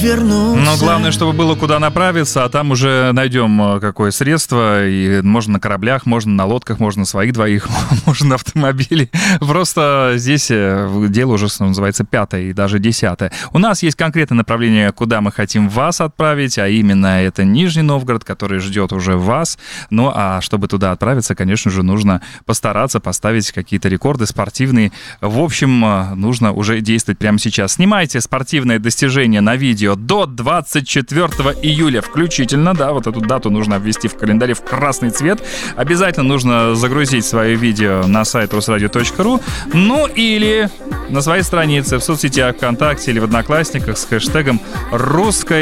вернуться. Но главное, чтобы было куда направиться, а там уже найдем какое средство. И можно на кораблях, можно на лодках, можно на своих двоих, можно на автомобиле. Просто здесь дело уже, что называется, 5-е и даже 10-е. У нас есть конкретное направление, куда мы хотим вас отправить, а именно это Нижний Новгород, который ждет уже вас. Ну, а чтобы туда отправиться, конечно же, нужно постараться поставить какие-то рекорды спортивные. В общем, нужно уже действовать прямо сейчас. Снимайте спортивные достижения на видео до 24 июля включительно. Да, вот эту дату нужно обвести в календаре в красный цвет. Обязательно нужно загрузить свое видео на сайт rusradio.ru. Ну, или на своей странице в соцсетях ВКонтакте или в Одноклассниках с хэштегом «Русское